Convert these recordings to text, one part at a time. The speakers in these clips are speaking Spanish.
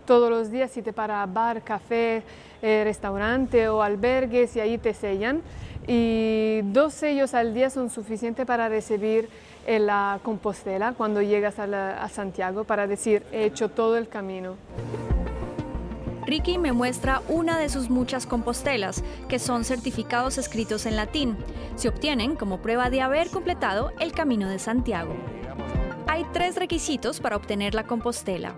todos los días, si te para a bar, café, restaurante o albergues y ahí te sellan. Y 2 sellos al día son suficientes para recibir la Compostela cuando llegas a Santiago, para decir, he hecho todo el camino. Ricky me muestra una de sus muchas compostelas, que son certificados escritos en latín. Se obtienen como prueba de haber completado el Camino de Santiago. Hay 3 requisitos para obtener la Compostela.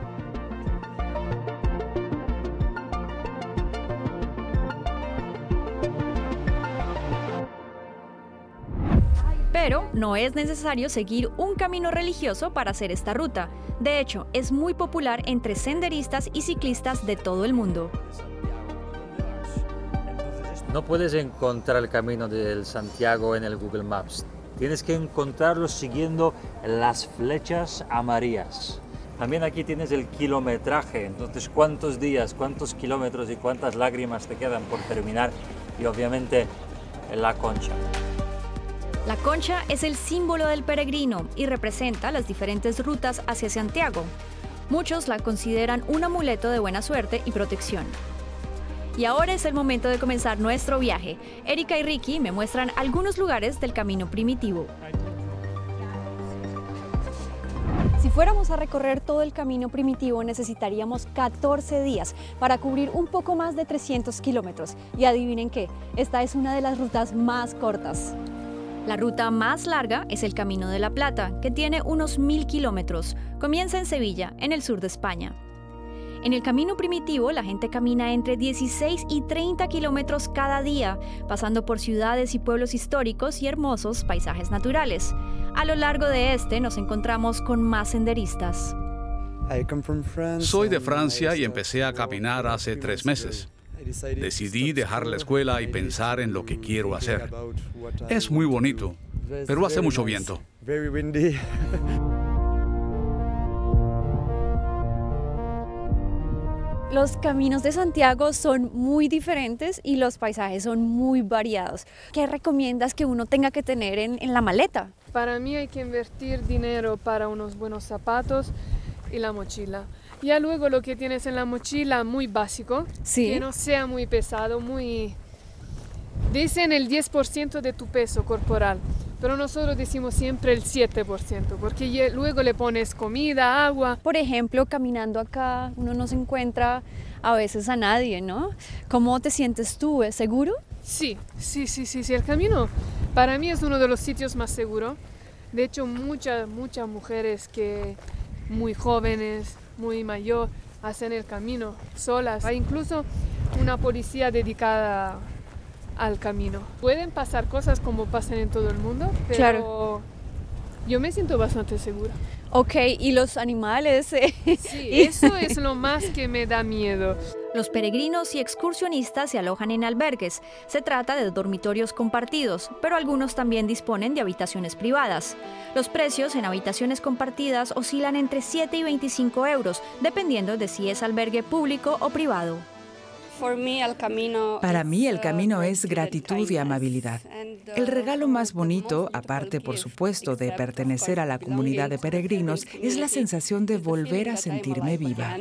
Pero no es necesario seguir un camino religioso para hacer esta ruta. De hecho, es muy popular entre senderistas y ciclistas de todo el mundo. No puedes encontrar el camino del Santiago en el Google Maps. Tienes que encontrarlo siguiendo las flechas amarillas. También aquí tienes el kilometraje, entonces cuántos días, cuántos kilómetros y cuántas lágrimas te quedan por terminar, y obviamente la concha. La concha es el símbolo del peregrino y representa las diferentes rutas hacia Santiago. Muchos la consideran un amuleto de buena suerte y protección. Y ahora es el momento de comenzar nuestro viaje. Erika y Ricky me muestran algunos lugares del camino primitivo. Si fuéramos a recorrer todo el camino primitivo, necesitaríamos 14 días para cubrir un poco más de 300 kilómetros. Y adivinen qué, esta es una de las rutas más cortas. La ruta más larga es el Camino de la Plata, que tiene unos 1000 kilómetros. Comienza en Sevilla, en el sur de España. En el camino primitivo, la gente camina entre 16 y 30 kilómetros cada día, pasando por ciudades y pueblos históricos y hermosos paisajes naturales. A lo largo de este nos encontramos con más senderistas. Soy de Francia y empecé a caminar hace 3 meses. Decidí dejar la escuela y pensar en lo que quiero hacer. Es muy bonito, pero hace mucho viento. Los caminos de Santiago son muy diferentes y los paisajes son muy variados. ¿Qué recomiendas que uno tenga que tener en la maleta? Para mí hay que invertir dinero para unos buenos zapatos y la mochila. Ya luego lo que tienes en la mochila, muy básico, ¿Sí? Que no sea muy pesado, Dicen el 10% de tu peso corporal, pero nosotros decimos siempre el 7%, porque luego le pones comida, agua. Por ejemplo, caminando acá, uno no se encuentra a veces a nadie, ¿no? ¿Cómo te sientes tú? ¿Es seguro? Sí, el camino para mí es uno de los sitios más seguros. De hecho, muchas mujeres que muy jóvenes, muy mayor, hacen el camino solas. Hay incluso una policía dedicada al camino. Pueden pasar cosas como pasan en todo el mundo, pero claro, yo me siento bastante segura. Ok, ¿y los animales? Sí, eso es lo más que me da miedo. Los peregrinos y excursionistas se alojan en albergues. Se trata de dormitorios compartidos, pero algunos también disponen de habitaciones privadas. Los precios en habitaciones compartidas oscilan entre 7 y 25 euros, dependiendo de si es albergue público o privado. Para mí el camino es gratitud y amabilidad. El regalo más bonito, aparte por supuesto de pertenecer a la comunidad de peregrinos, es la sensación de volver a sentirme viva.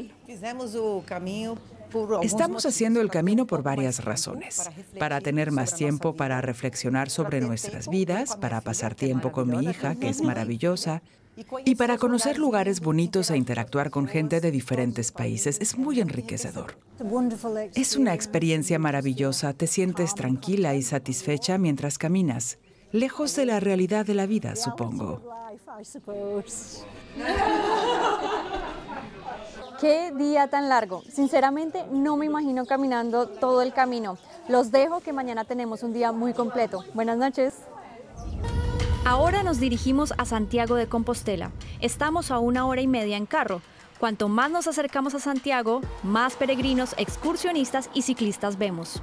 Estamos haciendo el camino por varias razones. Para tener más tiempo para reflexionar sobre nuestras vidas, para pasar tiempo con mi hija, que es maravillosa, y para conocer lugares bonitos e interactuar con gente de diferentes países. Es muy enriquecedor. Es una experiencia maravillosa. Te sientes tranquila y satisfecha mientras caminas, lejos de la realidad de la vida, supongo. ¡Qué día tan largo! Sinceramente, no me imagino caminando todo el camino. Los dejo, que mañana tenemos un día muy completo. Buenas noches. Ahora nos dirigimos a Santiago de Compostela. Estamos a 1 hora y media en carro. Cuanto más nos acercamos a Santiago, más peregrinos, excursionistas y ciclistas vemos.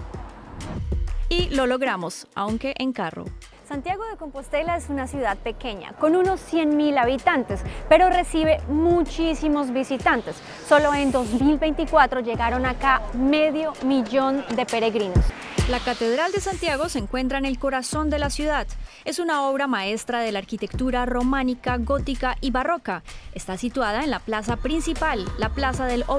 Y lo logramos, aunque en carro. Santiago de Compostela es una ciudad pequeña, con unos 100.000 habitantes, pero recibe muchísimos visitantes. Solo en 2024 llegaron acá 500.000 de peregrinos. La Catedral de Santiago se encuentra en el corazón de la ciudad. Es una obra maestra de la arquitectura románica, gótica y barroca. Está situada en la plaza principal, la Plaza del